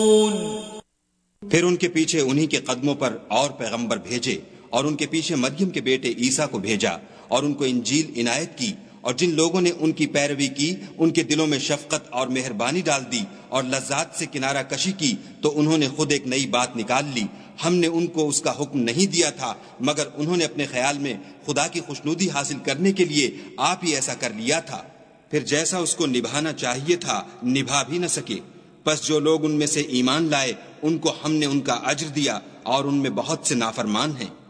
फिर उनके पीछे उन्हीं के कदमों पर और पैगंबर भेजे और उनके पीछे मरियम के बेटे ईसा को भेजा और उनको इंजील इनायत की। और जिन लोगों ने उनकी पैरवी की उनके दिलों में शफकत और मेहरबानी डाल दी और लज्जात से किनारा कशी की तो उन्होंने खुद एक नई बात निकाल ली। हमने उनको उसका हुक्म नहीं दिया था मगर उन्होंने अपने ख्याल में खुदा की खुशनुदी हासिल करने के लिए आप ही ऐसा कर लिया था। फिर जैसा उसको निभाना चाहिए था निभा भी न सके। बस जो लोग उनमें से ईमान लाए उनको हमने उनका अज्र दिया और उनमें बहुत से नाफरमान हैं।